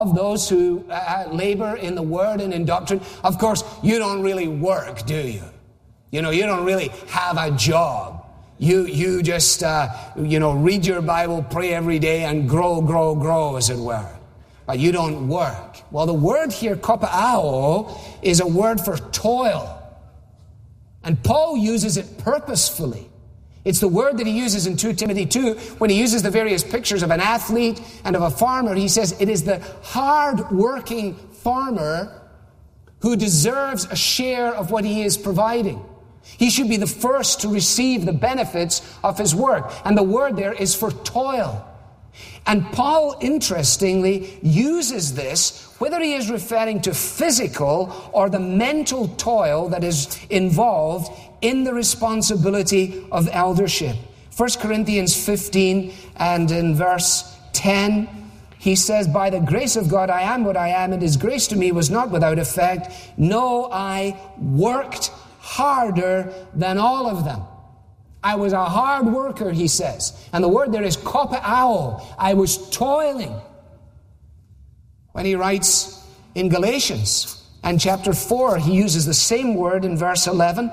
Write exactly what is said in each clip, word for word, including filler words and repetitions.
of those who uh, labor in the word and in doctrine, of course, you don't really work, do you? You know, you don't really have a job. You you just, uh, you know, read your Bible, pray every day, and grow, grow, grow, as it were. But you don't work. Well, the word here, kopao, is a word for toil. And Paul uses it purposefully. It's the word that he uses in Second Timothy two when he uses the various pictures of an athlete and of a farmer. He says it is the hard-working farmer who deserves a share of what he is providing. He should be the first to receive the benefits of his work. And the word there is for toil. And Paul, interestingly, uses this, whether he is referring to physical or the mental toil that is involved in the responsibility of eldership. First Corinthians fifteen and in verse ten, he says, "By the grace of God I am what I am, and his grace to me was not without effect. No, I worked harder than all of them." I was a hard worker, he says. And the word there is kopao. I was toiling. When he writes in Galatians and chapter four, he uses the same word in verse eleven.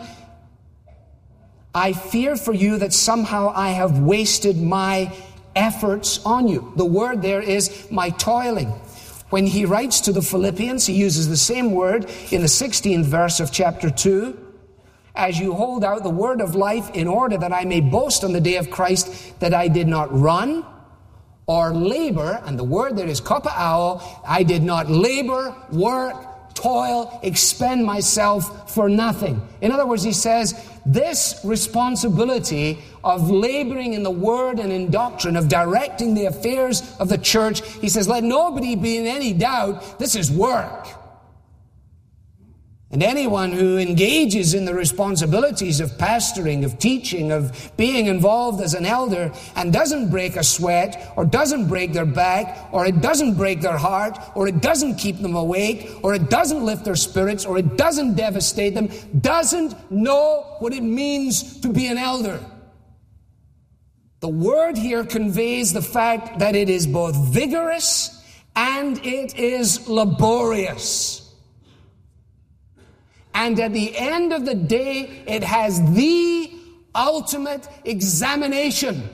"I fear for you that somehow I have wasted my efforts on you." The word there is my toiling. When he writes to the Philippians, he uses the same word in the sixteenth verse of chapter two. "As you hold out the word of life, in order that I may boast on the day of Christ that I did not run or labor," and the word there is kopao, "I did not labor, work, toil, expend myself for nothing." In other words, he says, this responsibility of laboring in the word and in doctrine, of directing the affairs of the church, he says, let nobody be in any doubt, this is work. And anyone who engages in the responsibilities of pastoring, of teaching, of being involved as an elder and doesn't break a sweat, or doesn't break their back, or it doesn't break their heart, or it doesn't keep them awake, or it doesn't lift their spirits, or it doesn't devastate them, doesn't know what it means to be an elder. The word here conveys the fact that it is both vigorous and it is laborious. And at the end of the day, it has the ultimate examination.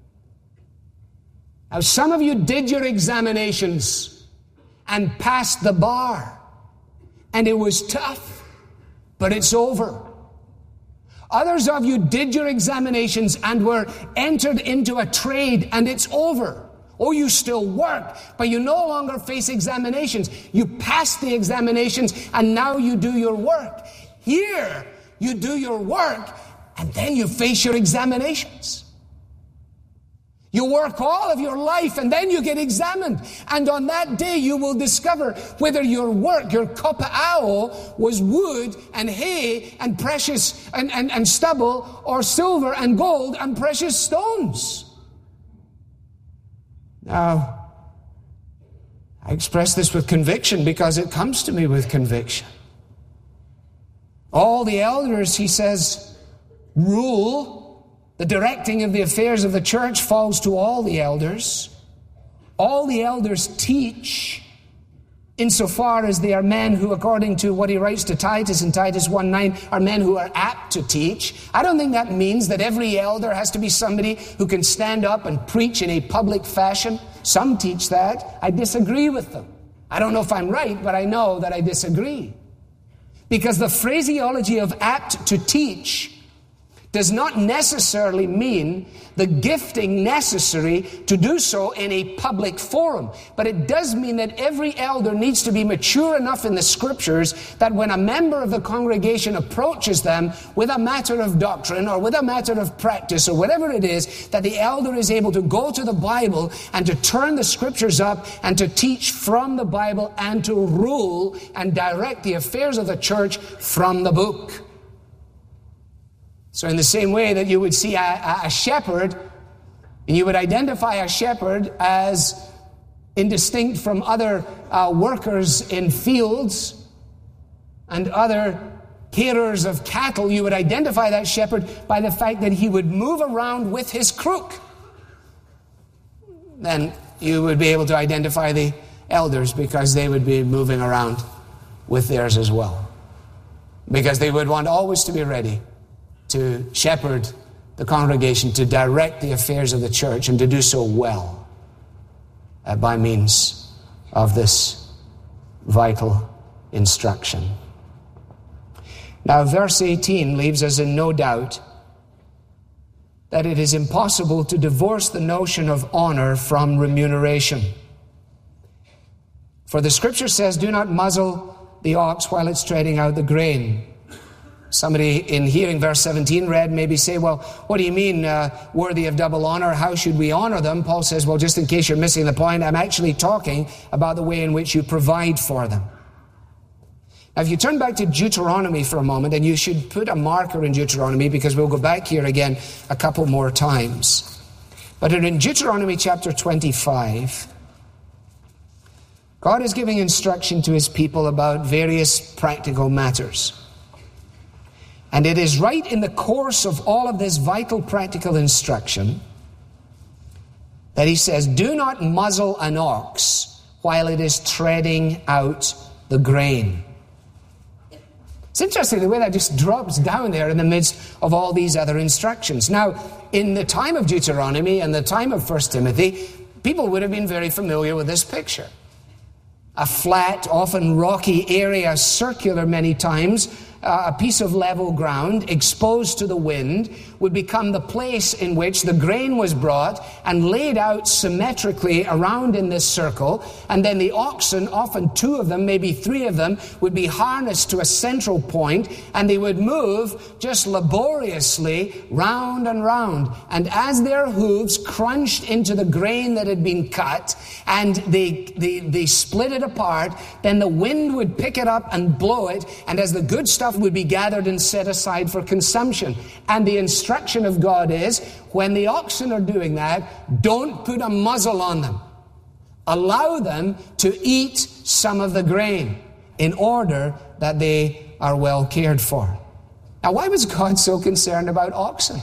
Now, some of you did your examinations and passed the bar. And it was tough, but it's over. Others of you did your examinations and were entered into a trade, and it's over. Or you still work, but you no longer face examinations. You pass the examinations, and now you do your work. Here, you do your work, and then you face your examinations. You work all of your life, and then you get examined. And on that day, you will discover whether your work, your kopao, was wood and hay and precious and, and, and stubble, or silver and gold and precious stones. Now, I express this with conviction because it comes to me with conviction. All the elders, he says, rule. The directing of the affairs of the church falls to all the elders. All the elders teach, insofar as they are men who, according to what he writes to Titus in Titus one nine, are men who are apt to teach. I don't think that means that every elder has to be somebody who can stand up and preach in a public fashion. Some teach that. I disagree with them. I don't know if I'm right, but I know that I disagree. Because the phraseology of apt to teach does not necessarily mean the gifting necessary to do so in a public forum. But it does mean that every elder needs to be mature enough in the scriptures that when a member of the congregation approaches them with a matter of doctrine or with a matter of practice or whatever it is, that the elder is able to go to the Bible and to turn the scriptures up and to teach from the Bible and to rule and direct the affairs of the church from the book. So in the same way that you would see a, a shepherd, and you would identify a shepherd as indistinct from other uh, workers in fields and other carers of cattle, you would identify that shepherd by the fact that he would move around with his crook. Then you would be able to identify the elders because they would be moving around with theirs as well. Because they would want always to be ready to shepherd the congregation, to direct the affairs of the church, and to do so well uh, by means of this vital instruction. Now, verse eighteen leaves us in no doubt that it is impossible to divorce the notion of honor from remuneration. For the scripture says, do not muzzle the ox while it's treading out the grain. Somebody in hearing verse seventeen read maybe say, well, what do you mean uh, worthy of double honor? How should we honor them? Paul says, well, just in case you're missing the point, I'm actually talking about the way in which you provide for them. Now, if you turn back to Deuteronomy for a moment, and you should put a marker in Deuteronomy because we'll go back here again a couple more times. But in Deuteronomy chapter twenty-five, God is giving instruction to his people about various practical matters. And it is right in the course of all of this vital practical instruction that he says, do not muzzle an ox while it is treading out the grain. It's interesting the way that just drops down there in the midst of all these other instructions. Now, in the time of Deuteronomy and the time of First Timothy, people would have been very familiar with this picture. A flat, often rocky area, circular many times, uh, a piece of level ground exposed to the wind would become the place in which the grain was brought and laid out symmetrically around in this circle. And then the oxen, often two of them, maybe three of them, would be harnessed to a central point, and they would move just laboriously round and round. And as their hooves crunched into the grain that had been cut, and they, they, they split it apart, then the wind would pick it up and blow it, and as the good stuff would be gathered and set aside for consumption. And the instruction of God is, when the oxen are doing that, don't put a muzzle on them. Allow them to eat some of the grain in order that they are well cared for. Now, why was God so concerned about oxen?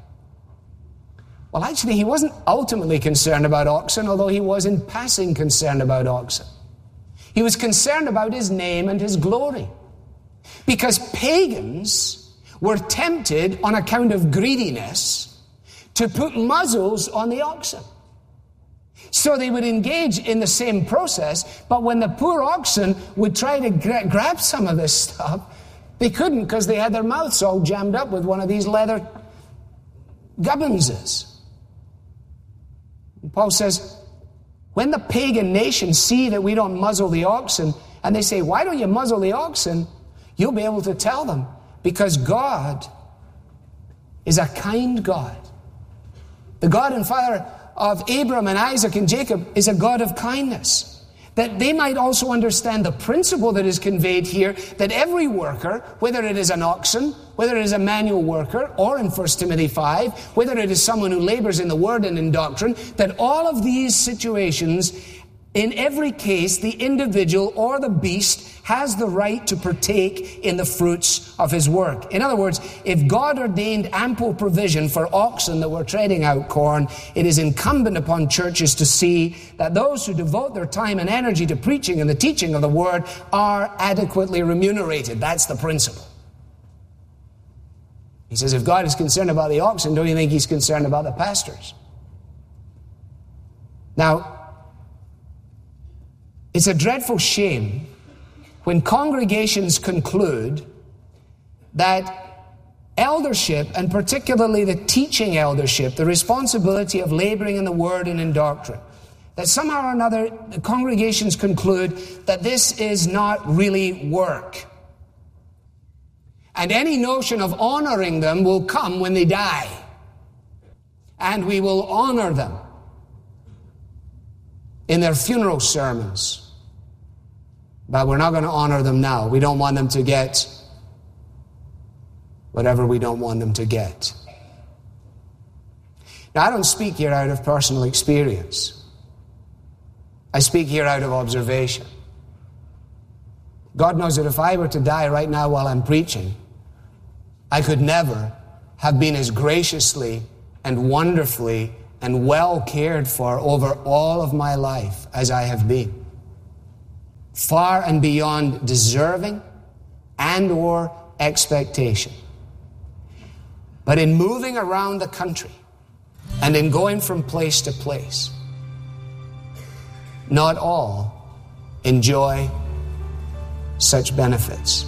Well, actually, he wasn't ultimately concerned about oxen, although he was in passing concerned about oxen. He was concerned about his name and his glory. Because pagans were tempted on account of greediness to put muzzles on the oxen. So they would engage in the same process, but when the poor oxen would try to gra- grab some of this stuff, they couldn't because they had their mouths all jammed up with one of these leather gubbinses. And Paul says, when the pagan nations see that we don't muzzle the oxen, and they say, why don't you muzzle the oxen? You'll be able to tell them, because God is a kind God. The God and Father of Abraham and Isaac and Jacob is a God of kindness. That they might also understand the principle that is conveyed here, that every worker, whether it is an oxen, whether it is a manual worker, or in First Timothy five, whether it is someone who labors in the word and in doctrine, that all of these situations, in every case, the individual or the beast has the right to partake in the fruits of his work. In other words, if God ordained ample provision for oxen that were treading out corn, it is incumbent upon churches to see that those who devote their time and energy to preaching and the teaching of the word are adequately remunerated. That's the principle. He says, if God is concerned about the oxen, don't you think he's concerned about the pastors? Now, it's a dreadful shame when congregations conclude that eldership, and particularly the teaching eldership, the responsibility of laboring in the word and in doctrine, that somehow or another the congregations conclude that this is not really work. And any notion of honoring them will come when they die. And we will honor them in their funeral sermons. But we're not going to honor them now. We don't want them to get whatever we don't want them to get. Now, I don't speak here out of personal experience. I speak here out of observation. God knows that if I were to die right now while I'm preaching, I could never have been as graciously and wonderfully and well cared for over all of my life as I have been. far and beyond deserving and or expectation. But in moving around the country and in going from place to place, not all enjoy such benefits.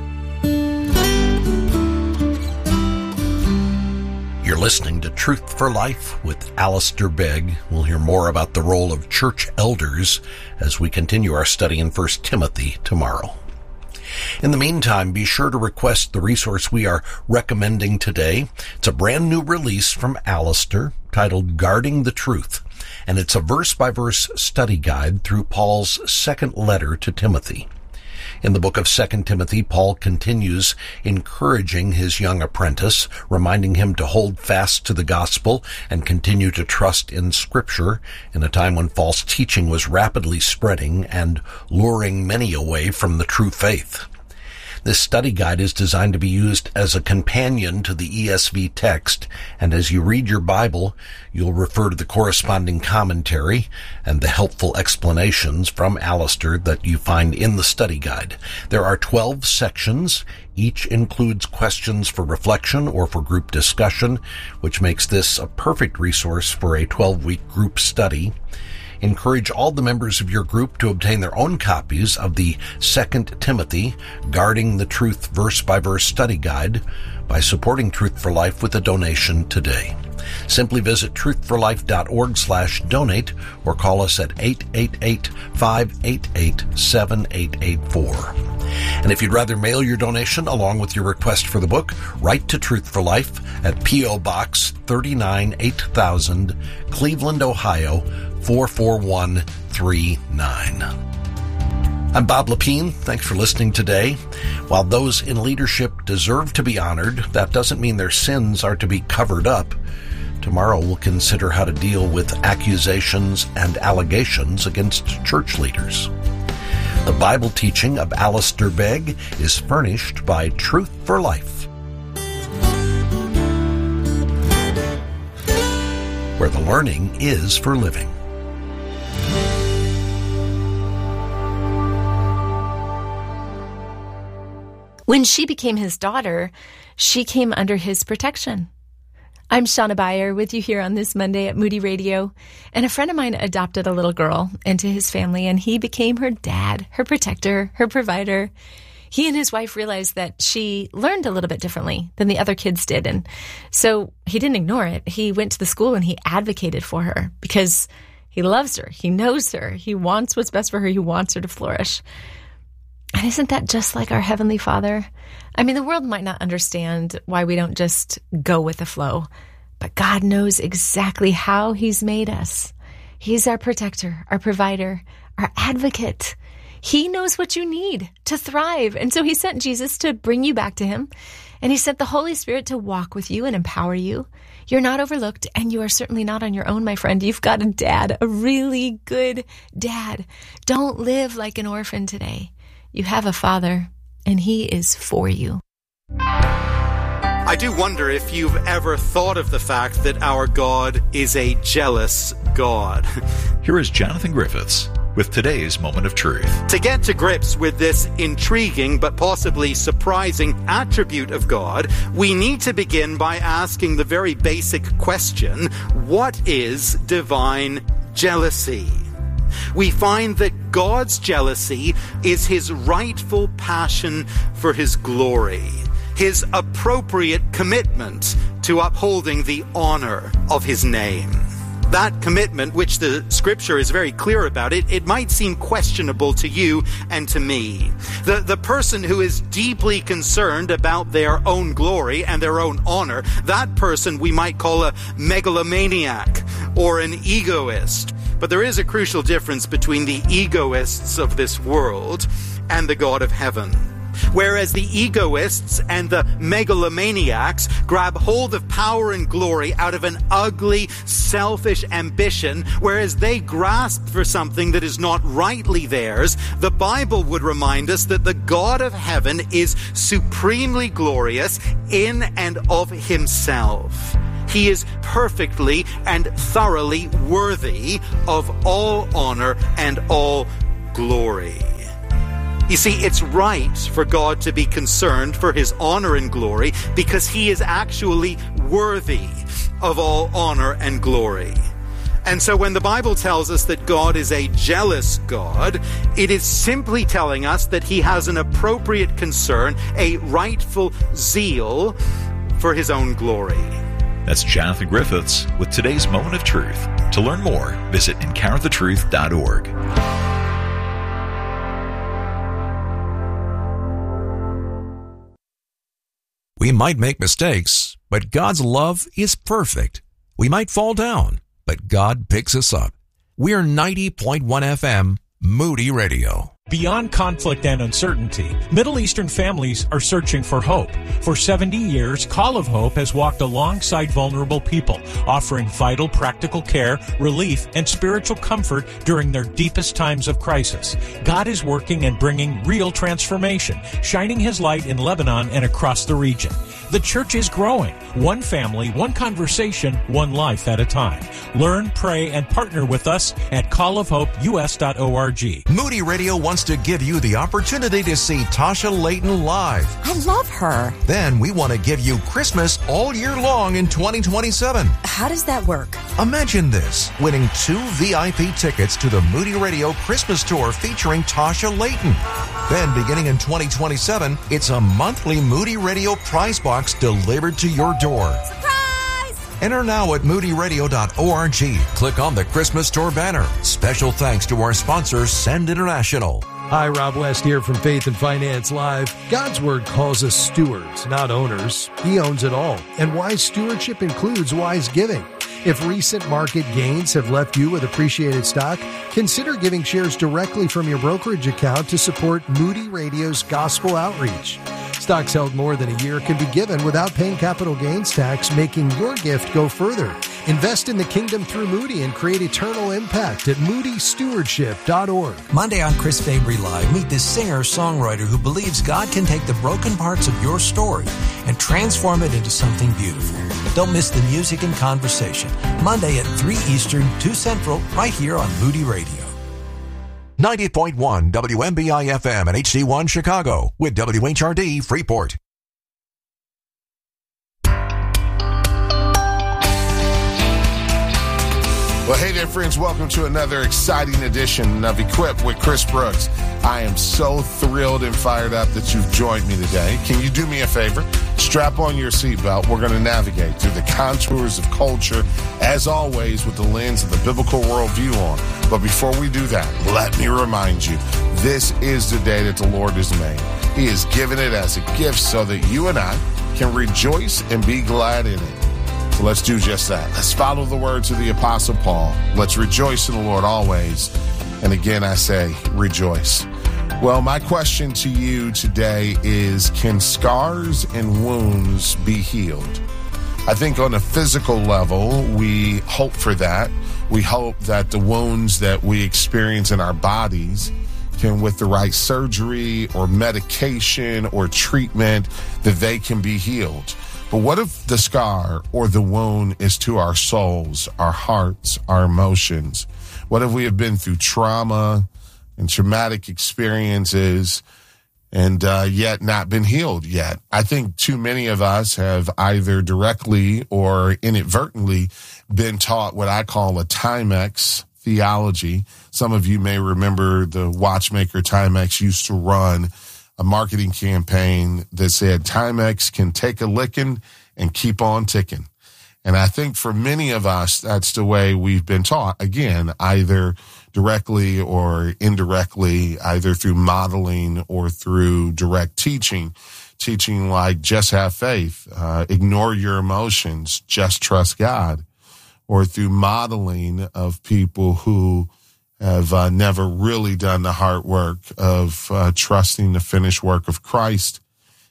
You're listening to Truth for Life with Alistair Begg. We'll hear more about the role of church elders as we continue our study in First Timothy tomorrow. In the meantime, be sure to request the resource we are recommending today. It's a brand new release from Alistair titled Guarding the Truth, and it's a verse-by-verse study guide through Paul's second letter to Timothy. In the book of Second Timothy, Paul continues encouraging his young apprentice, reminding him to hold fast to the gospel and continue to trust in Scripture in a time when false teaching was rapidly spreading and luring many away from the true faith. This study guide is designed to be used as a companion to the E S V text, and as you read your Bible, you'll refer to the corresponding commentary and the helpful explanations from Alistair that you find in the study guide. There are twelve sections. Each includes questions for reflection or for group discussion, which makes this a perfect resource for a twelve-week group study. Encourage all the members of your group to obtain their own copies of the Second Timothy Guarding the Truth verse-by-verse study guide by supporting Truth for Life with a donation today. Simply visit truthforlife.org slash donate or call us at eight eight eight, five eight eight, seven eight eight four. And if you'd rather mail your donation along with your request for the book, write to Truth for Life at P O. Box thirty-nine eight thousand, Cleveland, Ohio, four four one three nine. I'm Bob Lepine. Thanks for listening today. While those in leadership deserve to be honored, that doesn't mean their sins are to be covered up. Tomorrow we'll consider how to deal with accusations and allegations against church leaders. The Bible teaching of Alistair Begg is furnished by Truth for Life, where the learning is for living. When she became his daughter, she came under his protection. I'm Shauna Beyer with you here on this Monday at Moody Radio, and a friend of mine adopted a little girl into his family, and he became her dad, her protector, her provider. He and his wife realized that she learned a little bit differently than the other kids did, and so he didn't ignore it. He went to the school and he advocated for her because he loves her, he knows her, he wants what's best for her, he wants her to flourish. And isn't that just like our Heavenly Father? I mean, the world might not understand why we don't just go with the flow, but God knows exactly how He's made us. He's our protector, our provider, our advocate. He knows what you need to thrive. And so He sent Jesus to bring you back to Him. And He sent the Holy Spirit to walk with you and empower you. You're not overlooked, and you are certainly not on your own, my friend. You've got a dad, a really good dad. Don't live like an orphan today. You have a Father, and He is for you. I do wonder if you've ever thought of the fact that our God is a jealous God. Here is Jonathan Griffiths with today's Moment of Truth. To get to grips with this intriguing but possibly surprising attribute of God, we need to begin by asking the very basic question, what is divine jealousy? We find that God's jealousy is His rightful passion for His glory, His appropriate commitment to upholding the honor of His name. That commitment, which the Scripture is very clear about, it, it might seem questionable to you and to me. The, the person who is deeply concerned about their own glory and their own honor, that person we might call a megalomaniac or an egoist. But there is a crucial difference between the egoists of this world and the God of heaven. Whereas the egoists and the megalomaniacs grab hold of power and glory out of an ugly, selfish ambition, whereas they grasp for something that is not rightly theirs, the Bible would remind us that the God of heaven is supremely glorious in and of Himself. He is perfectly and thoroughly worthy of all honor and all glory. You see, it's right for God to be concerned for his honor and glory because he is actually worthy of all honor and glory. And so when the Bible tells us that God is a jealous God, it is simply telling us that he has an appropriate concern, a rightful zeal for his own glory. That's Jonathan Griffiths with today's Moment of Truth. To learn more, visit encounter the truth dot org. We might make mistakes, but God's love is perfect. We might fall down, but God picks us up. We're ninety point one F M, Moody Radio. Beyond conflict and uncertainty, Middle Eastern families are searching for hope. For seventy years, Call of Hope has walked alongside vulnerable people, offering vital practical care, relief, and spiritual comfort during their deepest times of crisis. God is working and bringing real transformation, shining his light in Lebanon and across the region. The church is growing, one family, one conversation, one life at a time. Learn, pray, and partner with us at call of hope U S dot org. Moody Radio wants to give you the opportunity to see Tasha Layton live. I love her. Then we want to give you Christmas all year long in twenty twenty-seven. How does that work? Imagine this, winning two V I P tickets to the Moody Radio Christmas Tour featuring Tasha Layton. Then beginning in twenty twenty-seven, it's a monthly Moody Radio prize box delivered to your door. Surprise! Enter now at moody radio dot org. Click on the Christmas Tour banner. Special thanks to our sponsor, Send International. Hi, Rob West here from Faith and Finance Live. God's Word calls us stewards, not owners. He owns it all. And wise stewardship includes wise giving. If recent market gains have left you with appreciated stock, consider giving shares directly from your brokerage account to support Moody Radio's gospel outreach. Stocks held more than a year can be given without paying capital gains tax, making your gift go further. Invest in the kingdom through Moody and create eternal impact at moody stewardship dot org. Monday on Chris Fabry Live, meet this singer-songwriter who believes God can take the broken parts of your story and transform it into something beautiful. Don't miss the music and conversation. Monday at three Eastern, two Central, right here on Moody Radio. ninety point one W M B I F M and H D one Chicago with W H R D Freeport. Well, hey there, friends. Welcome to another exciting edition of Equipped with Chris Brooks. I am so thrilled and fired up that you've joined me today. Can you do me a favor? Strap on your seatbelt. We're going to navigate through the contours of culture, as always, with the lens of the biblical worldview on. But before we do that, let me remind you, this is the day that the Lord has made. He has given it as a gift so that you and I can rejoice and be glad in it. So let's do just that. Let's follow the words of the Apostle Paul. Let's rejoice in the Lord always. And again, I say, rejoice. Well, my question to you today is, can scars and wounds be healed? I think on a physical level, we hope for that. We hope that the wounds that we experience in our bodies can, with the right surgery or medication or treatment, that they can be healed. But what if the scar or the wound is to our souls, our hearts, our emotions? What if we have been through trauma and traumatic experiences and uh, yet not been healed yet? I think too many of us have either directly or inadvertently been taught what I call a Timex theology. Some of you may remember the watchmaker Timex used to run a marketing campaign that said Timex can take a licking and keep on ticking. And I think for many of us, that's the way we've been taught. Again, either directly or indirectly, either through modeling or through direct teaching, teaching like just have faith, uh, ignore your emotions, just trust God, or through modeling of people who have uh, never really done the hard work of uh, trusting the finished work of Christ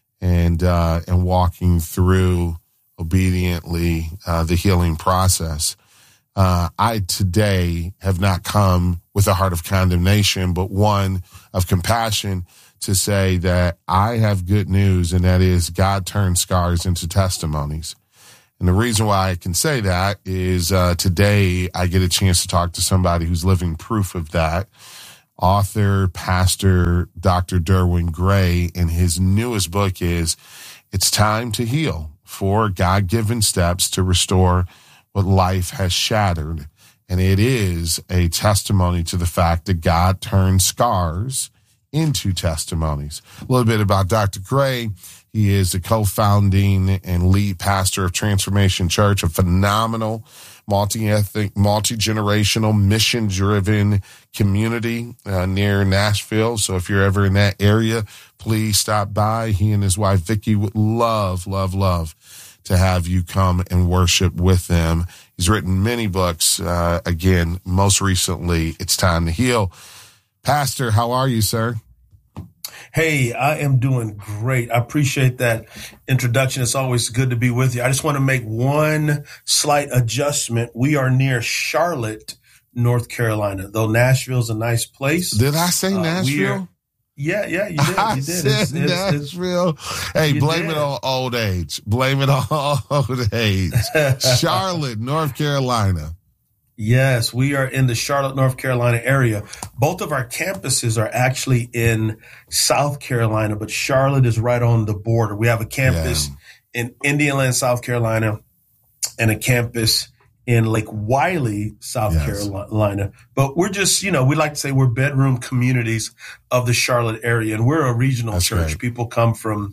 and uh, and walking through obediently uh, the healing process. Uh, I today have not come with a heart of condemnation, but one of compassion to say that I have good news, and that is God turns scars into testimonies. And the reason why I can say that is uh, today I get a chance to talk to somebody who's living proof of that. author, pastor, Doctor Derwin Gray, and his newest book is It's Time to Heal, Four God-Given Steps to Restore What Life Has Shattered. And it is a testimony to the fact that God turns scars into testimonies. A little bit about Doctor Gray. He is the co-founding and lead pastor of Transformation Church, a phenomenal multi-ethnic, multi-generational, mission-driven community uh, near Nashville. So if you're ever in that area, please stop by. He and his wife, Vicky, would love, love, love to have you come and worship with them. He's written many books. Uh, again, most recently, It's Time to Heal. Pastor, how are you, sir? Hey, I am doing great. I appreciate that introduction. It's always good to be with you. I just want to make one slight adjustment. We are near Charlotte, North Carolina, though Nashville's a nice place. Did I say uh, Nashville? Are, yeah, yeah, you did. I You did. said It's, it's, Nashville. It's, hey, blame did. it on old age. Blame it on old age. Charlotte, North Carolina. Yes, we are in the Charlotte, North Carolina area. Both of our campuses are actually in South Carolina, but Charlotte is right on the border. We have a campus yeah. in Indianland, South Carolina, and a campus in Lake Wylie, South yes. Carolina. But we're just, you know, we like to say we're bedroom communities of the Charlotte area, and we're a regional That's church. Right. People come from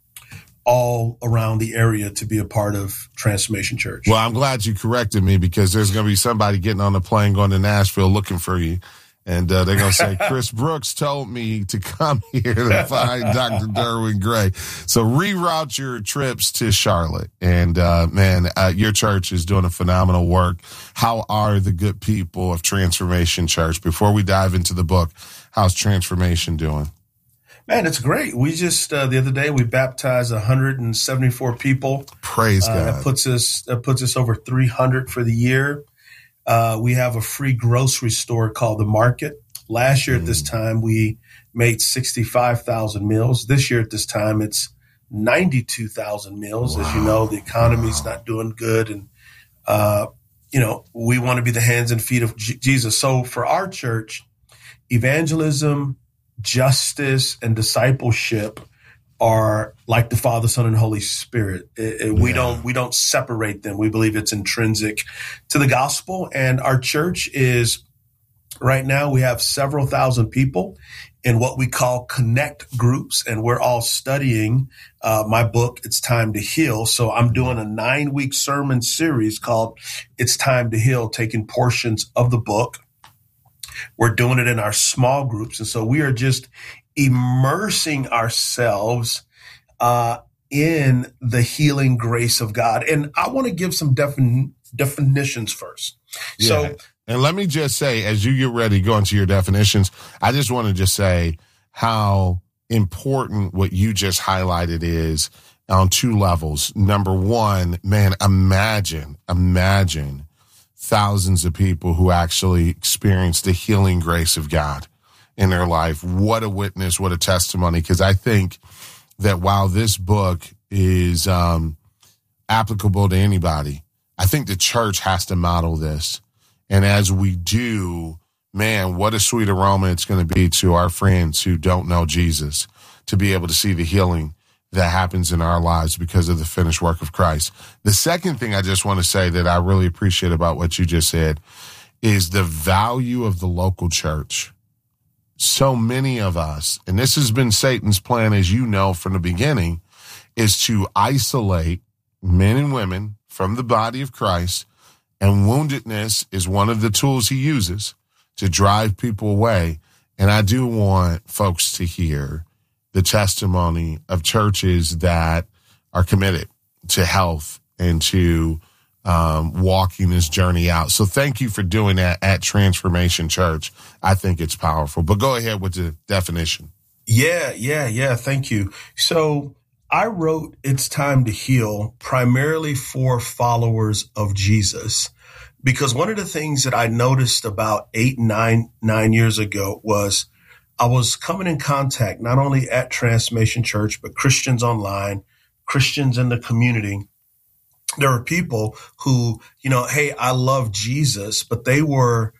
all around the area to be a part of Transformation Church. Well, I'm glad you corrected me, because there's going to be somebody getting on the plane going to Nashville looking for you. And uh, they're going to say, Chris Brooks told me to come here to find Doctor Derwin Gray. So reroute your trips to Charlotte. And, uh, man, uh, your church is doing a phenomenal work. How are the good people of Transformation Church? Before we dive into the book, how's Transformation doing? Man, it's great. We just, uh, the other day, we baptized one hundred seventy-four people. Praise uh, God. That puts us, that puts us over three hundred for the year. Uh, we have a free grocery store called The Market. Last year mm. at this time, we made sixty-five thousand meals. This year at this time, it's ninety-two thousand meals. Wow. As you know, the economy's wow. not doing good. And, uh, you know, we want to be the hands and feet of J- Jesus. So for our church, evangelism, justice, and discipleship are like the Father, Son, and Holy Spirit. It, it, yeah. We don't we don't separate them. We believe it's intrinsic to the gospel. And our church is, right now, we have several thousand people in what we call connect groups, and we're all studying uh, my book, It's Time to Heal. So I'm doing a nine-week sermon series called It's Time to Heal, taking portions of the book. We're doing it in our small groups. And so we are just immersing ourselves uh, in the healing grace of God. And I want to give some defin- definitions first. Yeah. So, and let me just say, as you get ready to go into your definitions, I just want to just say how important what you just highlighted is on two levels. Number one, man, imagine, imagine thousands of people who actually experience the healing grace of God in their life. What a witness, what a testimony. Because I think that while this book is um, applicable to anybody, I think the church has to model this. And as we do, man, what a sweet aroma it's going to be to our friends who don't know Jesus to be able to see the healing that happens in our lives because of the finished work of Christ. The second thing I just want to say that I really appreciate about what you just said is the value of the local church. So many of us, and this has been Satan's plan, as you know, from the beginning, is to isolate men and women from the body of Christ, and woundedness is one of the tools he uses to drive people away. And I do want folks to hear the testimony of churches that are committed to health and to um, walking this journey out. So thank you for doing that at Transformation Church. I think it's powerful. But go ahead with the definition. Yeah, yeah, yeah. Thank you. So I wrote It's Time to Heal primarily for followers of Jesus, because one of the things that I noticed about eight, nine, nine years ago was I was coming in contact not only at Transformation Church, but Christians online, Christians in the community. There were people who, you know, hey, I love Jesus, but they were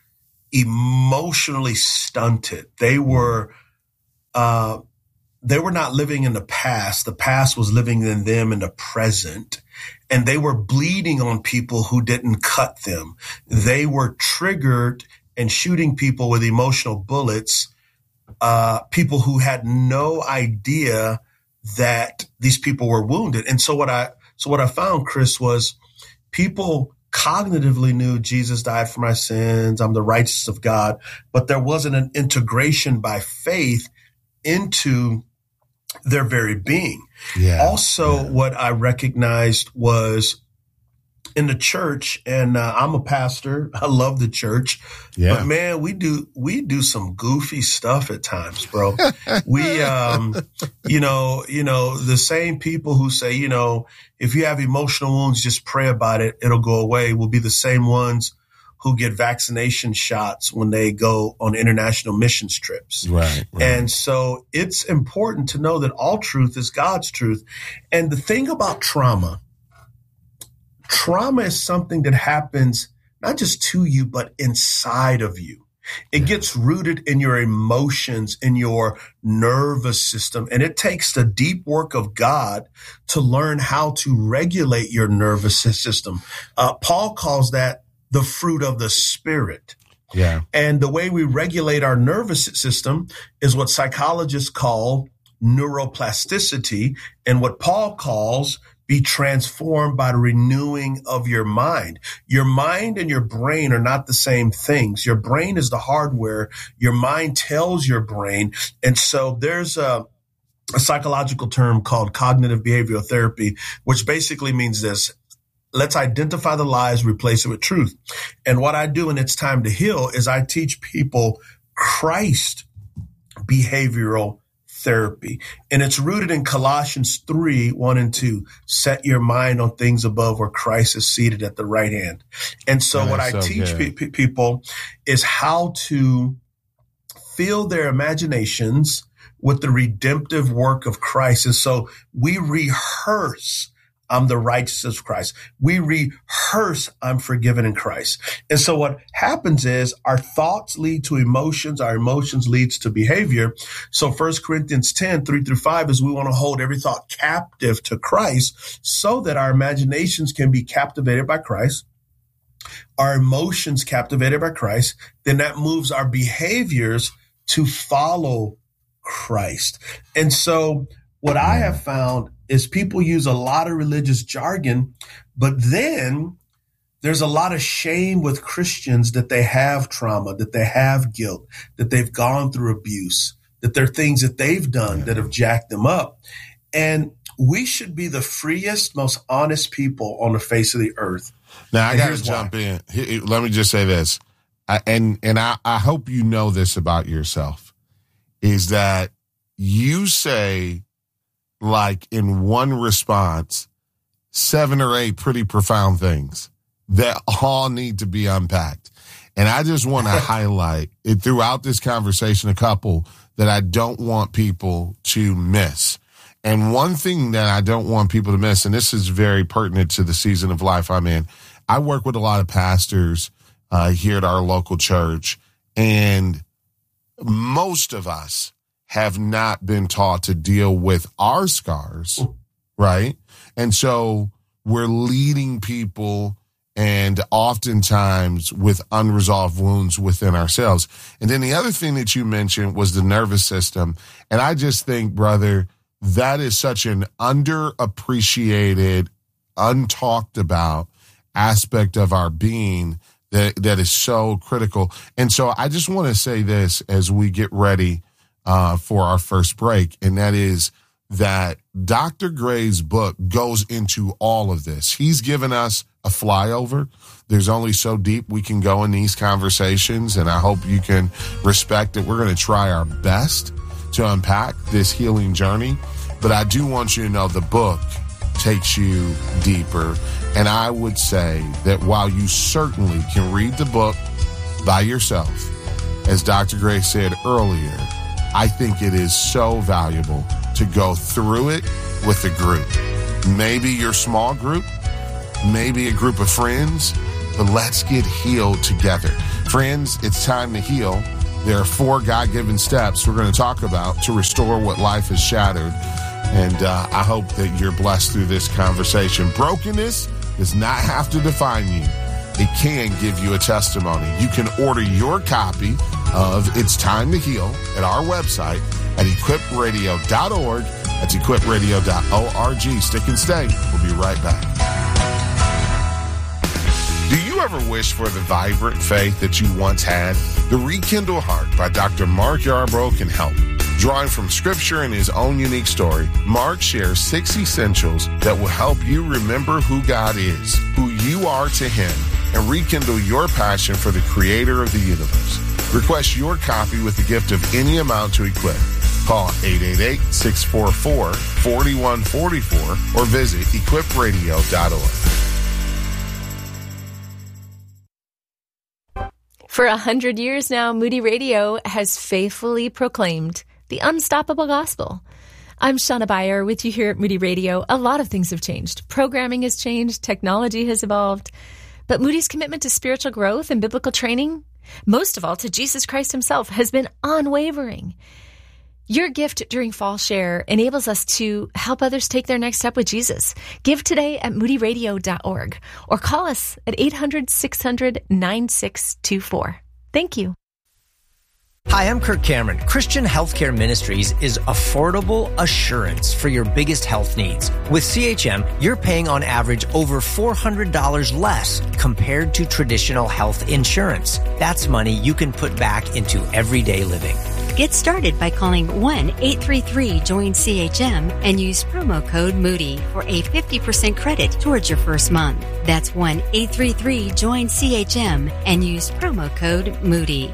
emotionally stunted. They were, uh, they were not living in the past. The past was living in them in the present. And they were bleeding on people who didn't cut them. They were triggered and shooting people with emotional bullets, uh, people who had no idea that these people were wounded. And so what I, so what I found, Chris, was people cognitively knew Jesus died for my sins. I'm the righteousness of God, but there wasn't an integration by faith into their very being. Yeah, also, yeah. what I recognized was in the church, and uh, I'm a pastor. I love the church, yeah. but man, we do we do some goofy stuff at times, bro. we, um, you know, you know, the same people who say, you know, if you have emotional wounds, just pray about it; it'll go away. Will be the same ones who get vaccination shots when they go on international missions trips. Right, right. And so it's important to know that all truth is God's truth. And the thing about trauma, trauma is something that happens not just to you, but inside of you. It gets rooted in your emotions, in your nervous system. And it takes the deep work of God to learn how to regulate your nervous system. Uh, Paul calls that the fruit of the Spirit. Yeah. And the way we regulate our nervous system is what psychologists call neuroplasticity, and what Paul calls be transformed by the renewing of your mind. Your mind and your brain are not the same things. Your brain is the hardware. Your mind tells your brain. And so there's a, a psychological term called cognitive behavioral therapy, which basically means this. Let's identify the lies, replace it with truth. And what I do when it's time to heal is I teach people Christ behavioral therapy. And it's rooted in Colossians three, one and two. Set your mind on things above where Christ is seated at the right hand. And so That what is I so teach good. pe- people is how to fill their imaginations with the redemptive work of Christ. And so we rehearse, I'm the righteousness of Christ. We rehearse, I'm forgiven in Christ. And so what happens is our thoughts lead to emotions. Our emotions leads to behavior. So First Corinthians ten, three through five is we want to hold every thought captive to Christ so that our imaginations can be captivated by Christ, our emotions captivated by Christ. Then that moves our behaviors to follow Christ. And so what I have found is people use a lot of religious jargon, but then there's a lot of shame with Christians that they have trauma, that they have guilt, that they've gone through abuse, that there are things that they've done that have jacked them up. And we should be the freest, most honest people on the face of the earth. Now, I And got to here's jump why. in. Here- Let me just say this. I, and and I, I hope you know this about yourself, is that you say, like in one response, seven or eight pretty profound things that all need to be unpacked. And I just want to highlight it throughout this conversation, a couple that I don't want people to miss. And one thing that I don't want people to miss, and this is very pertinent to the season of life I'm in, I work with a lot of pastors uh, here at our local church, and most of us have not been taught to deal with our scars, right? And so we're leading people and oftentimes with unresolved wounds within ourselves. And then the other thing that you mentioned was the nervous system. And I just think, brother, that is such an underappreciated, untalked about aspect of our being that that is so critical. And so I just want to say this as we get ready uh, for our first break, and that is that Doctor Gray's book goes into all of this. He's given us a flyover. There's only so deep we can go in these conversations, and I hope you can respect that we're going to try our best to unpack this healing journey. But I do want you to know the book takes you deeper. And I would say that while you certainly can read the book by yourself, as Doctor Gray said earlier, I think it is so valuable to go through it with a group. Maybe your small group, maybe a group of friends, but let's get healed together. Friends, it's time to heal. There are four God-given steps we're going to talk about to restore what life has shattered. And uh, I hope that you're blessed through this conversation. Brokenness does not have to define you. It can give you a testimony. You can order your copy of It's Time to Heal at our website at equip radio dot org. That's equip radio dot org. Stick and stay. We'll be right back. Do you ever wish for the vibrant faith that you once had? The Rekindle Heart by Doctor Mark Yarbrough can help. Drawing from Scripture and his own unique story, Mark shares six essentials that will help you remember who God is, who you are to Him, and rekindle your passion for the Creator of the universe. Request your copy with a gift of any amount to Equip. Call eight eight eight, six four four, four one four four or visit equip radio dot org. For a hundred years now, Moody Radio has faithfully proclaimed the unstoppable gospel. I'm Shauna Beyer with you here at Moody Radio. A lot of things have changed. Programming has changed. Technology has evolved. But Moody's commitment to spiritual growth and biblical training, most of all to Jesus Christ himself, has been unwavering. Your gift during Fall Share enables us to help others take their next step with Jesus. Give today at moody radio dot org or call us at eight hundred, six hundred, nine six two four. Thank you. Hi, I'm Kirk Cameron. Christian Healthcare Ministries is affordable assurance for your biggest health needs. With C H M, you're paying on average over four hundred dollars less compared to traditional health insurance. That's money you can put back into everyday living. Get started by calling one eight three three join C H M and use promo code Moody for a fifty percent credit towards your first month. That's one eight three three join C H M and use promo code Moody.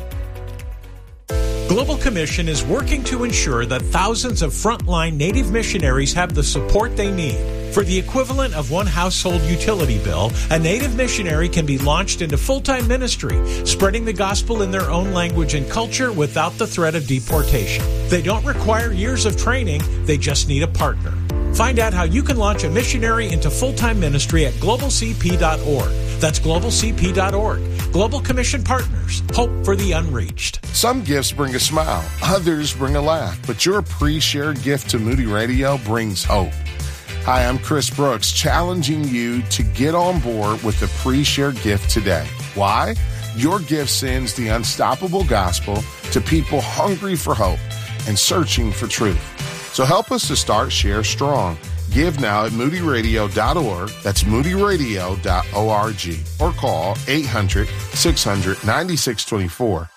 Global Commission is working to ensure that thousands of frontline Native missionaries have the support they need. For the equivalent of one household utility bill, a Native missionary can be launched into full-time ministry, spreading the gospel in their own language and culture without the threat of deportation. They don't require years of training, they just need a partner. Find out how you can launch a missionary into full-time ministry at global c p dot org. That's global c p dot org. Global Commission Partners. Hope for the unreached. Some gifts bring a smile, others bring a laugh, but your pre-shared gift to Moody Radio brings hope. Hi, I'm Chris Brooks, challenging you to get on board with the pre-shared gift today. Why? Your gift sends the unstoppable gospel to people hungry for hope and searching for truth. So help us to start Share Strong. Give now at moody radio dot org. That's moody radio dot org. Or call eight hundred, six hundred, ninety-six twenty-four.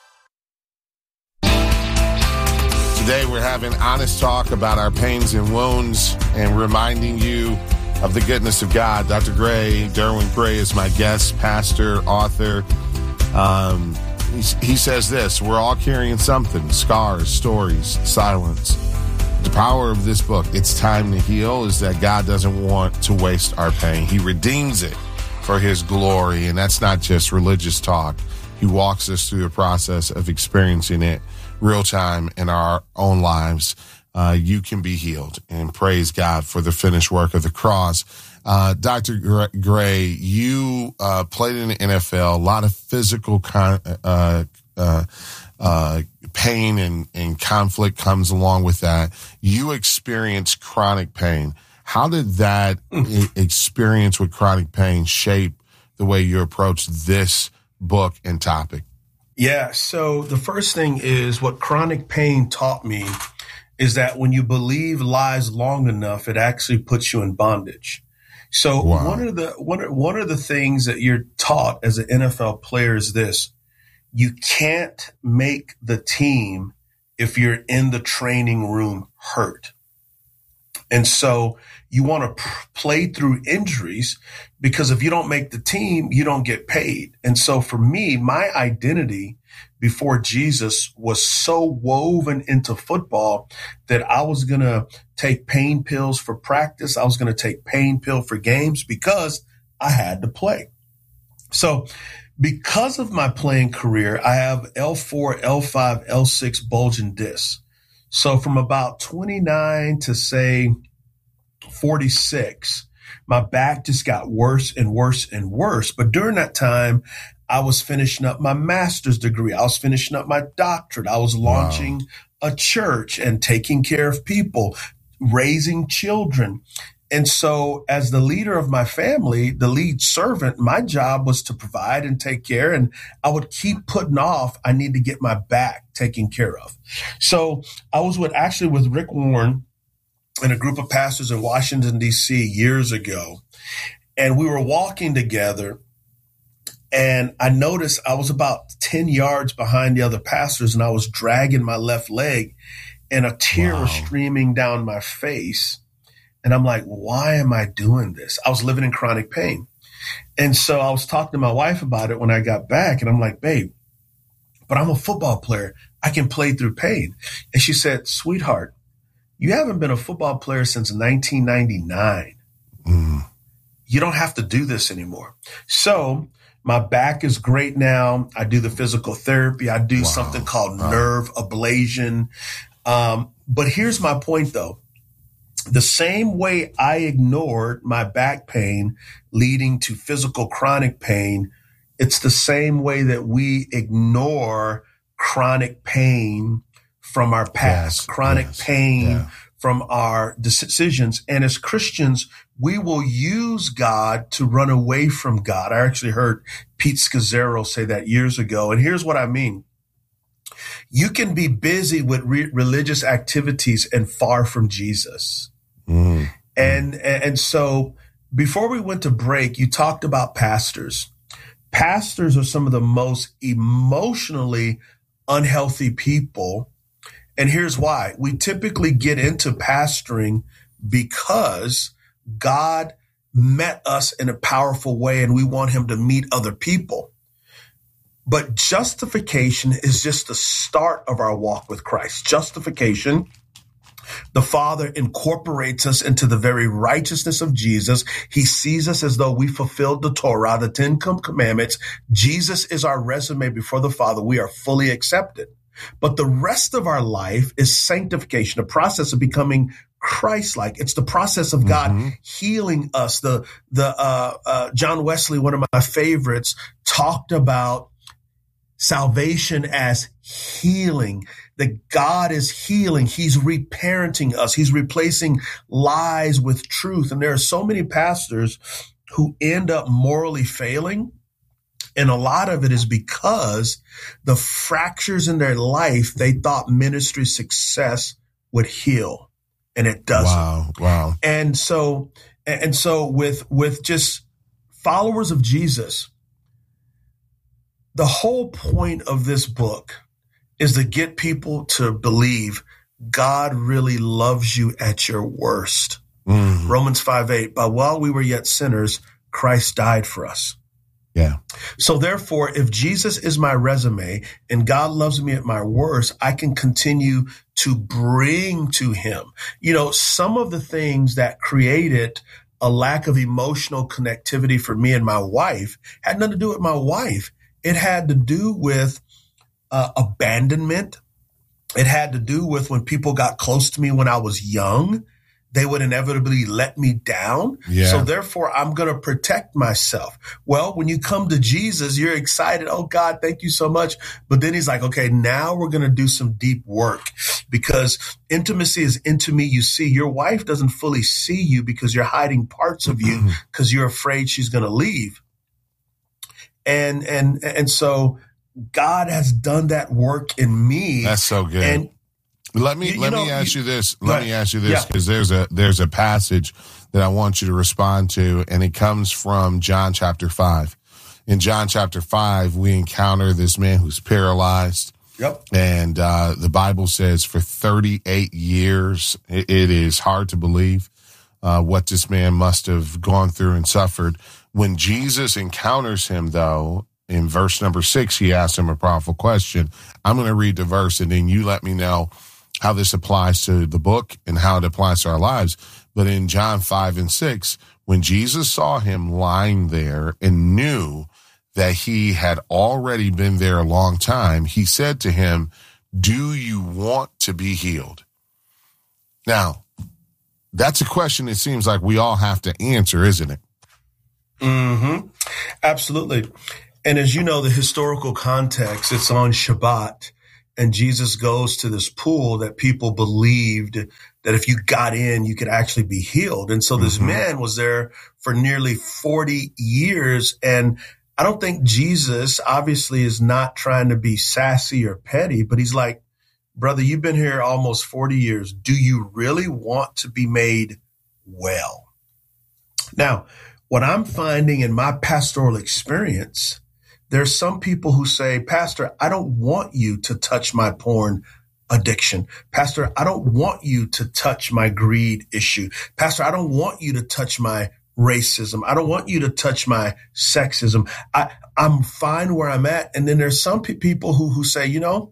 Today we're having honest talk about our pains and wounds and reminding you of the goodness of God. Doctor Gray, Derwin Gray is my guest, pastor, author. Um, he, he says this: we're all carrying something, scars, stories, silence. The power of this book, It's Time to Heal, is that God doesn't want to waste our pain. He redeems it for his glory. And that's not just religious talk. He walks us through the process of experiencing it real time in our own lives. Uh, you can be healed, and praise God for the finished work of the cross. Uh, Doctor Gray, you uh, played in the N F L, a lot of physical con- uh, uh, uh, pain and, and conflict comes along with that. You experienced chronic pain. How did that mm. experience with chronic pain shape the way you approach this book and topic? Yeah, so the first thing is what chronic pain taught me is that when you believe lies long enough, it actually puts you in bondage. So wow. one of the one, one of the things that you're taught as an N F L player is this: you can't make the team if you're in the training room hurt. And so you want to pr- play through injuries, because if you don't make the team, you don't get paid. And so for me, my identity before Jesus was so woven into football that I was going to take pain pills for practice. I was going to take pain pill for games because I had to play. So because of my playing career, I have L four, L five, L six bulging discs. So from about twenty-nine to say forty-six, My back just got worse and worse and worse. But during that time, I was finishing up my master's degree. I was finishing up my doctorate. I was launching wow. a church and taking care of people, raising children. And so as the leader of my family, the lead servant, my job was to provide and take care. And I would keep putting off, I need to get my back taken care of. So I was with actually with Rick Warren and a group of pastors in Washington, D C years ago. And we were walking together. And I noticed I was about ten yards behind the other pastors, and I was dragging my left leg, and a tear wow. was streaming down my face. And I'm like, why am I doing this? I was living in chronic pain. And so I was talking to my wife about it when I got back, and I'm like, babe, but I'm a football player. I can play through pain. And she said, sweetheart, you haven't been a football player since nineteen ninety-nine. Mm. You don't have to do this anymore. So my back is great now. I do the physical therapy. I do wow. something called wow. nerve ablation. Um, but here's my point, though. The same way I ignored my back pain leading to physical chronic pain, it's the same way that we ignore chronic pain from our past, yes, chronic yes, pain yeah. from our decisions. And as Christians, we will use God to run away from God. I actually heard Pete Scazzaro say that years ago. And here's what I mean. You can be busy with re- religious activities and far from Jesus. Mm. And, and so before we went to break, you talked about pastors. Pastors are some of the most emotionally unhealthy people. And here's why. We typically get into pastoring because God met us in a powerful way and we want him to meet other people. But justification is just the start of our walk with Christ. Justification, the Father incorporates us into the very righteousness of Jesus. He sees us as though we fulfilled the Torah, the Ten Commandments. Jesus is our resume before the Father. We are fully accepted. But the rest of our life is sanctification, a process of becoming Christ-like. It's the process of God mm-hmm. healing us. The the uh, uh, John Wesley, one of my favorites, talked about salvation as healing, that God is healing. He's reparenting us. He's replacing lies with truth. And there are so many pastors who end up morally failing. And a lot of it is because the fractures in their life, they thought ministry success would heal, and it doesn't. Wow, wow. And so, and so with, with just followers of Jesus, the whole point of this book is to get people to believe God really loves you at your worst. Mm. Romans five eight, but while we were yet sinners, Christ died for us. Yeah. So therefore, if Jesus is my resume and God loves me at my worst, I can continue to bring to him, you know, some of the things that created a lack of emotional connectivity for me and my wife had nothing to do with my wife. It had to do with uh, abandonment. It had to do with when people got close to me when I was young, they would inevitably let me down. Yeah. So therefore, I'm going to protect myself. Well, when you come to Jesus, you're excited. Oh, God, thank you so much. But then he's like, okay, now we're going to do some deep work, because intimacy is into me. You see, your wife doesn't fully see you because you're hiding parts of you because you're afraid she's going to leave. And, and, and so God has done that work in me. That's so good. And Let me you, let you know, me ask you, you this. Let me ask you this, yeah. because there's a there's a passage that I want you to respond to, and it comes from John chapter five. In John chapter five, we encounter this man who's paralyzed. Yep. And uh, the Bible says for thirty-eight years, it, it is hard to believe uh, what this man must have gone through and suffered. When Jesus encounters him, though, in verse number six, he asks him a powerful question. I'm going to read the verse, and then you let me know how this applies to the book and how it applies to our lives. But in John five and six, when Jesus saw him lying there and knew that he had already been there a long time, he said to him, "Do you want to be healed?" Now, That's a question it seems like we all have to answer, isn't it? Mm-hmm. Absolutely. And as you know, the historical context, it's on Shabbat, and Jesus goes to this pool that people believed that if you got in, you could actually be healed. And so this mm-hmm. man was there for nearly forty years. And I don't think Jesus obviously is not trying to be sassy or petty, but he's like, brother, you've been here almost forty years. Do you really want to be made well? Now, what I'm finding in my pastoral experience, there's some people who say, Pastor, I don't want you to touch my porn addiction. Pastor, I don't want you to touch my greed issue. Pastor, I don't want you to touch my racism. I don't want you to touch my sexism. I, I'm fine where I'm at. And then there's some pe- people who, who say, you know,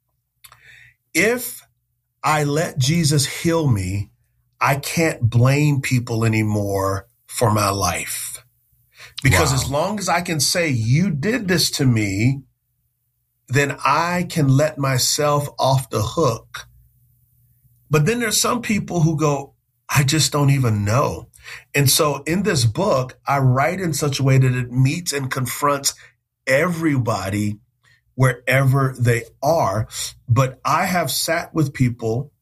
if I let Jesus heal me, I can't blame people anymore for my life. Because wow. as long as I can say you did this to me, then I can let myself off the hook. But then there's some people who go, I just don't even know. And so in this book, I write in such a way that it meets and confronts everybody wherever they are. But I have sat with people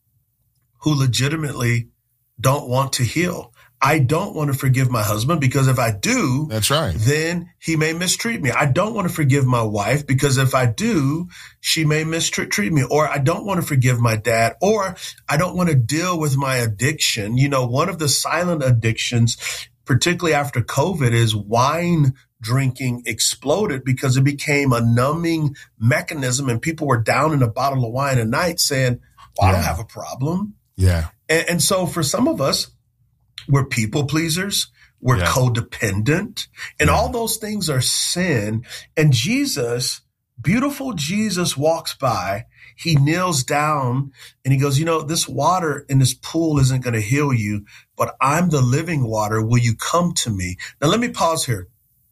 who legitimately don't want to heal. I don't want to forgive my husband because if I do, that's right, then he may mistreat me. I don't want to forgive my wife because if I do, she may mistreat me. Or I don't want to forgive my dad, or I don't want to deal with my addiction. You know, one of the silent addictions, particularly after COVID, is wine drinking exploded because it became a numbing mechanism and people were down in a bottle of wine a night saying, well, yeah. I don't have a problem. Yeah. And, and so for some of us, we're people pleasers. We're yeah. codependent. And yeah. all those things are sin. And Jesus, beautiful Jesus, walks by. He kneels down and he goes, you know, this water in this pool isn't going to heal you, but I'm the living water. Will you come to me? Now, let me pause here.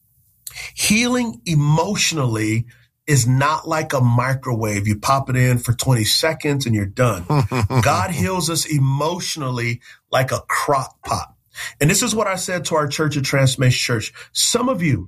Healing emotionally is not like a microwave. You pop it in for twenty seconds and you're done. God heals us emotionally like a crock pot. And this is what I said to our church at Transformation Church. Some of you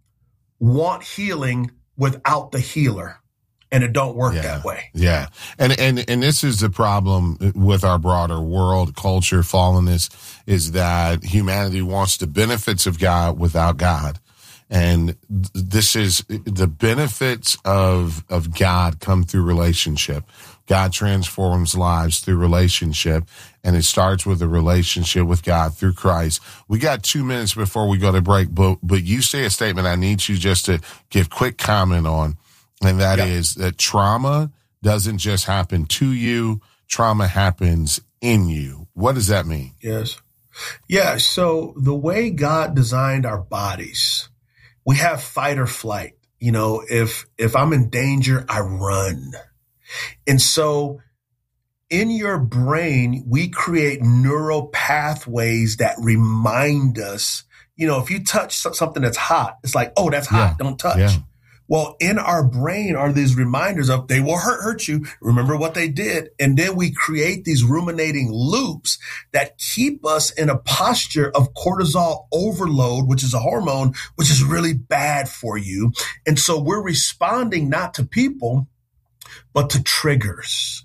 want healing without the healer, and it don't work yeah, that way. Yeah. And, and, and this is the problem with our broader world, culture, fallenness, is that humanity wants the benefits of God without God. And this is the benefits of, of God come through relationship. God transforms lives through relationship, and it starts with a relationship with God through Christ. We got two minutes before we go to break, but, but you say a statement I need you just to give quick comment on, and that yep. is that trauma doesn't just happen to you. Trauma happens in you. What does that mean? Yes. Yeah. So the way God designed our bodies, we have fight or flight. You know, if, if I'm in danger, I run. And so in your brain, we create neural pathways that remind us, you know, if you touch something that's hot, it's like, oh, that's hot. Yeah. Don't touch. Yeah. Well, in our brain are these reminders of they will hurt, hurt you. Remember what they did. And then we create these ruminating loops that keep us in a posture of cortisol overload, which is a hormone, which is really bad for you. And so we're responding not to people, but to triggers.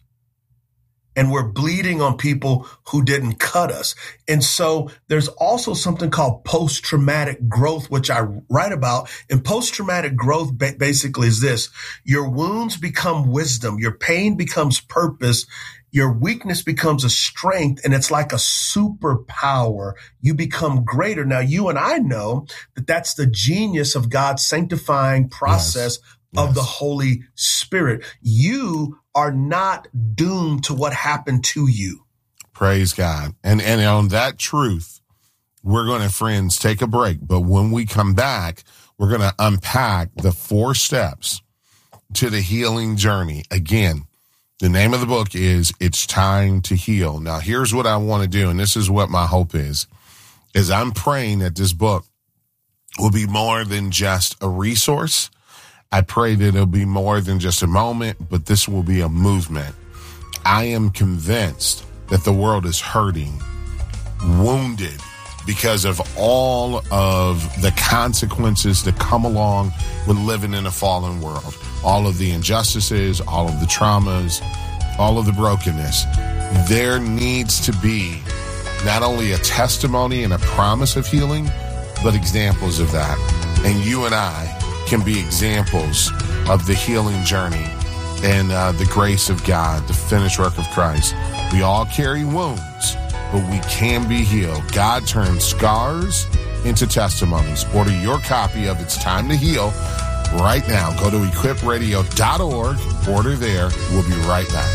And we're bleeding on people who didn't cut us. And so there's also something called post-traumatic growth, which I write about. And post-traumatic growth ba- basically is this. Your wounds become wisdom. Your pain becomes purpose. Your weakness becomes a strength, and it's like a superpower. You become greater. Now, you and I know that that's the genius of God's sanctifying process yes. of yes. the Holy Spirit. You are not doomed to what happened to you. Praise God. And and on that truth, we're going to, friends, take a break. But when we come back, we're going to unpack the four steps to the healing journey. Again, the name of the book is It's Time to Heal. Now, here's what I want to do, and this is what my hope is, is I'm praying that this book will be more than just a resource. I pray that it'll be more than just a moment, but this will be a movement. I am convinced that the world is hurting, wounded because of all of the consequences that come along with living in a fallen world. All of the injustices, all of the traumas, all of the brokenness. There needs to be not only a testimony and a promise of healing, but examples of that. And you and I can be examples of the healing journey and uh, the grace of God, the finished work of Christ. We all carry wounds, but we can be healed. God turns scars into testimonies. Order your copy of It's Time to Heal right now. Go to equip radio dot org. Order there. We'll be right back.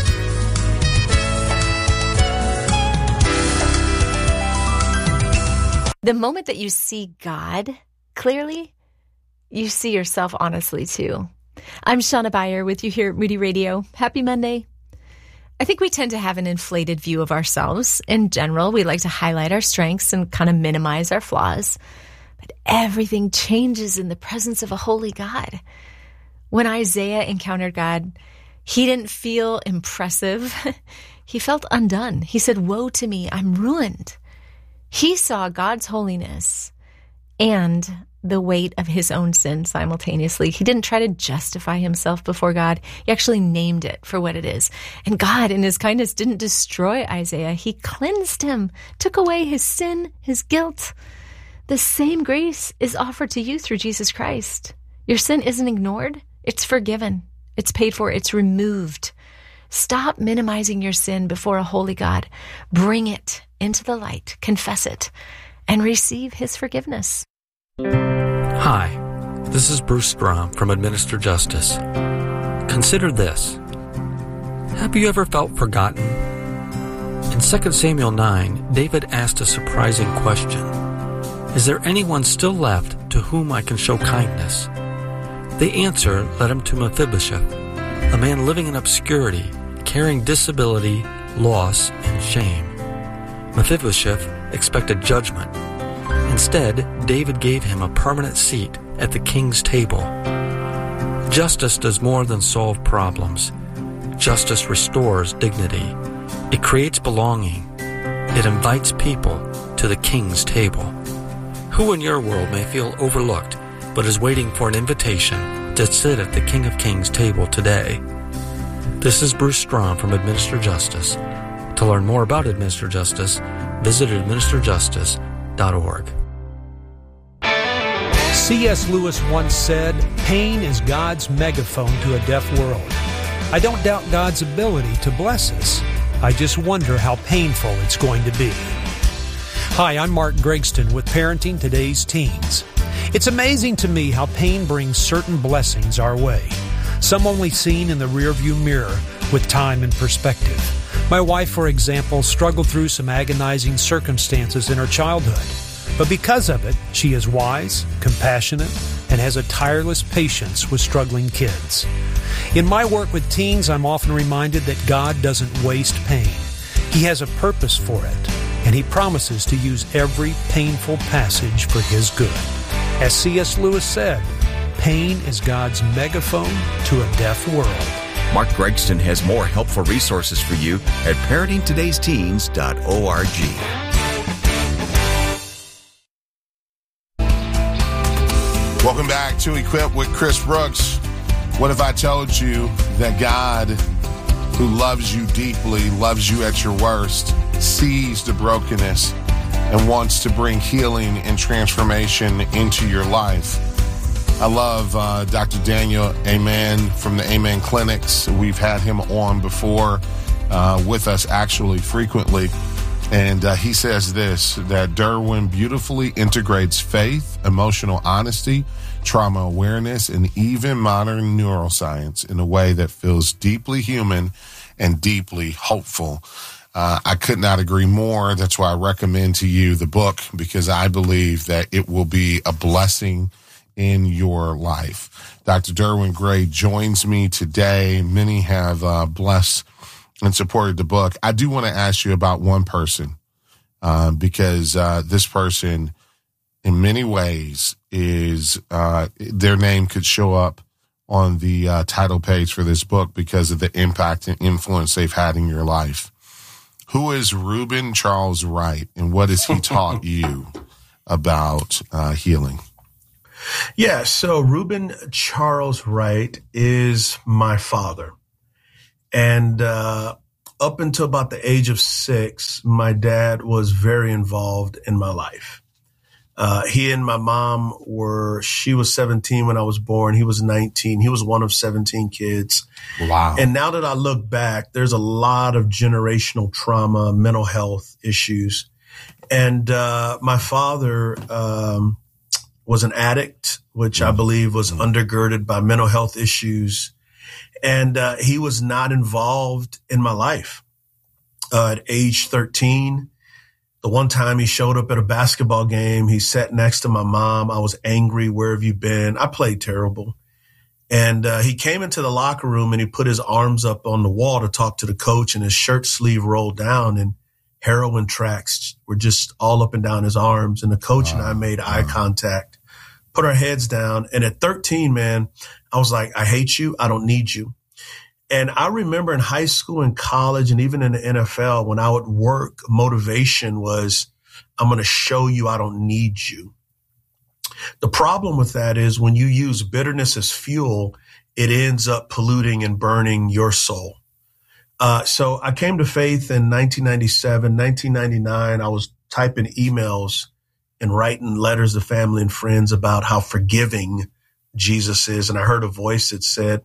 The moment that you see God clearly, you see yourself honestly too. I'm Shauna Beyer with you here at Moody Radio. Happy Monday. I think we tend to have an inflated view of ourselves. In general, we like to highlight our strengths and kind of minimize our flaws. But everything changes in the presence of a holy God. When Isaiah encountered God, he didn't feel impressive. He felt undone. He said, "Woe to me, I'm ruined." He saw God's holiness and the weight of his own sin simultaneously. He didn't try to justify himself before God. He actually named it for what it is. And God, in his kindness, didn't destroy Isaiah. He cleansed him, took away his sin, his guilt. The same grace is offered to you through Jesus Christ. Your sin isn't ignored. It's forgiven. It's paid for. It's removed. Stop minimizing your sin before a holy God. Bring it into the light, confess it, and receive his forgiveness. Hi, this is Bruce Strom from Administer Justice. Consider this. Have you ever felt forgotten? In Second Samuel nine, David asked a surprising question. Is there anyone still left to whom I can show kindness? The answer led him to Mephibosheth, a man living in obscurity, carrying disability, loss, and shame. Mephibosheth expected judgment. Instead, David gave him a permanent seat at the king's table. Justice does more than solve problems. Justice restores dignity. It creates belonging. It invites people to the king's table. Who in your world may feel overlooked, but is waiting for an invitation to sit at the King of Kings table today? This is Bruce Strom from Administer Justice. To learn more about Administer Justice, visit administer justice dot org. C S Lewis once said, "Pain is God's megaphone to a deaf world." I don't doubt God's ability to bless us. I just wonder how painful it's going to be. Hi, I'm Mark Gregston with Parenting Today's Teens. It's amazing to me how pain brings certain blessings our way, some only seen in the rearview mirror with time and perspective. My wife, for example, struggled through some agonizing circumstances in her childhood. But because of it, she is wise, compassionate, and has a tireless patience with struggling kids. In my work with teens, I'm often reminded that God doesn't waste pain. He has a purpose for it, and He promises to use every painful passage for His good. As C S Lewis said, pain is God's megaphone to a deaf world. Mark Gregston has more helpful resources for you at parenting todays teens dot org. Welcome back to Equip with Chris Brooks. What if I told you that God, who loves you deeply, loves you at your worst, sees the brokenness, and wants to bring healing and transformation into your life? I love uh, Doctor Daniel Amen from the Amen Clinics. We've had him on before uh, with us actually frequently. And uh, he says this, that Derwin beautifully integrates faith, emotional honesty, trauma awareness, and even modern neuroscience in a way that feels deeply human and deeply hopeful. Uh, I could not agree more. That's why I recommend to you the book, because I believe that it will be a blessing in your life. Doctor Derwin Gray joins me today. Many have uh, blessed and supported the book. I do want to ask you about one person, uh, because uh, this person, in many ways, is uh, their name could show up on the uh, title page for this book because of the impact and influence they've had in your life. Who is Reuben Charles Wright, and what has he taught you about uh, healing? Yeah, so Reuben Charles Wright is my father. And uh, up until about the age of six, my dad was very involved in my life. Uh, he and my mom were, she was seventeen when I was born. He was nineteen. He was one of seventeen kids. Wow. And now that I look back, there's a lot of generational trauma, mental health issues. And uh, my father um, was an addict, which I believe was undergirded by mental health issues. And uh, he was not involved in my life. Uh, at age thirteen, the one time he showed up at a basketball game, he sat next to my mom. I was angry. Where have you been? I played terrible. And uh, he came into the locker room and he put his arms up on the wall to talk to the coach, and his shirt sleeve rolled down and heroin tracks were just all up and down his arms. And the coach wow. and I made wow. eye contact, put our heads down. And at thirteen, man, I was like, I hate you. I don't need you. And I remember in high school and college and even in the N F L, when I would work, motivation was, I'm going to show you I don't need you. The problem with that is when you use bitterness as fuel, it ends up polluting and burning your soul. Uh, so I came to faith in nineteen ninety-seven, nineteen ninety-nine. I was typing emails and writing letters to family and friends about how forgiving Jesus is. And I heard a voice that said,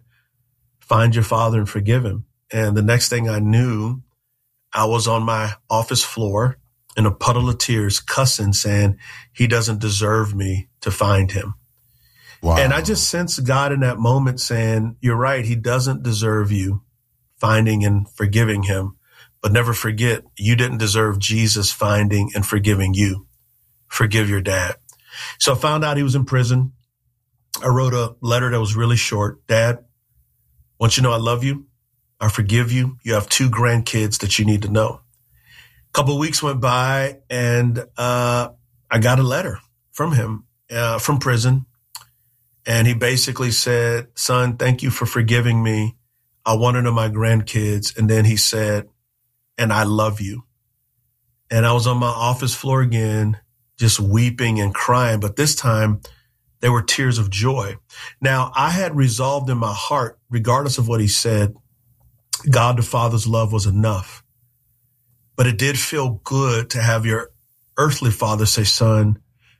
find your father and forgive him. And the next thing I knew, I was on my office floor in a puddle of tears, cussing, saying, he doesn't deserve me to find him. Wow. And I just sensed God in that moment saying, you're right, he doesn't deserve you finding and forgiving him. But never forget, you didn't deserve Jesus finding and forgiving you. Forgive your dad. So I found out he was in prison. I wrote a letter that was really short. Dad, I want you to know I love you. I forgive you. You have two grandkids that you need to know. A couple of weeks went by, and uh, I got a letter from him uh, from prison. And he basically said, son, thank you for forgiving me. I want to know my grandkids. And then he said, and I love you. And I was on my office floor again, just weeping and crying. But this time, they were tears of joy. Now, I had resolved in my heart, regardless of what he said, God the Father's love was enough. But it did feel good to have your earthly father say, son,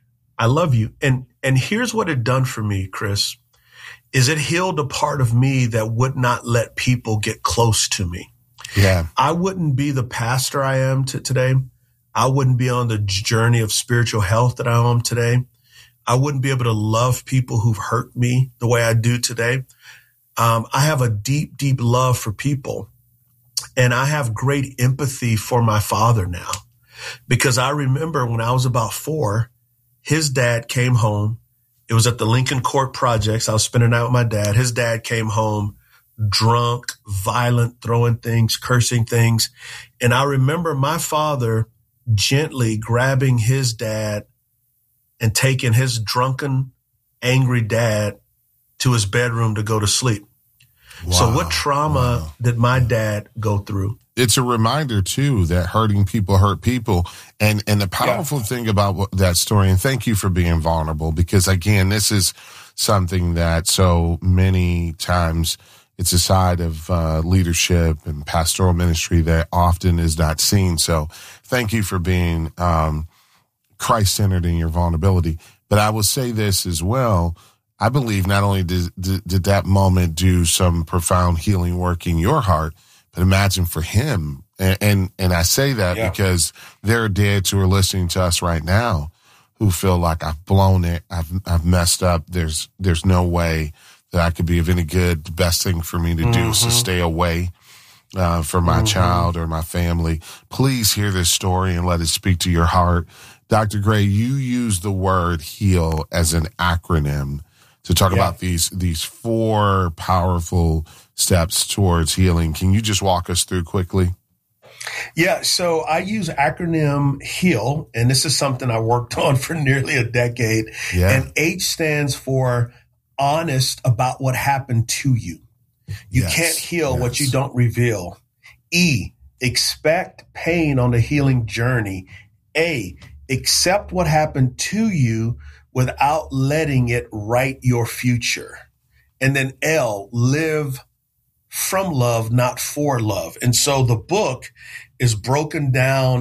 I love you. And and here's what it done for me, Chris, is it healed a part of me that would not let people get close to me. Yeah. I wouldn't be the pastor I am t- today. I wouldn't be on the journey of spiritual health that I am today. I wouldn't be able to love people who've hurt me the way I do today. Um, I have a deep, deep love for people, and I have great empathy for my father now, because I remember when I was about four, his dad came home. It was at the Lincoln Court Projects. I was spending the night with my dad. His dad came home drunk, violent, throwing things, cursing things. And I remember my father gently grabbing his dad and taking his drunken, angry dad to his bedroom to go to sleep. Wow. So what trauma wow. did my dad go through? It's a reminder, too, that hurting people hurt people. And and the powerful yeah. thing about what, that story, and thank you for being vulnerable, because, again, this is something that so many times it's a side of uh, leadership and pastoral ministry that often is not seen. So thank you for being um, Christ-centered in your vulnerability. But I will say this as well. I believe not only did, did, did that moment do some profound healing work in your heart, but imagine for him. And, and, and I say that yeah. because there are dads who are listening to us right now who feel like I've blown it. I've, I've messed up. There's, there's no way that I could be of any good. The best thing for me to mm-hmm. do is to stay away uh, from my mm-hmm. child or my family. Please hear this story and let it speak to your heart. Doctor Gray, you use the word HEAL as an acronym to talk yeah. about these these four powerful steps towards healing. Can you just walk us through quickly? Yeah, so I use acronym HEAL, and this is something I worked on for nearly a decade. Yeah. And H stands for honest about what happened to you. You yes. can't heal yes. what you don't reveal. E expect pain on the healing journey. A, accept what happened to you without letting it write your future. And then L, live from love, not for love. And so the book is broken down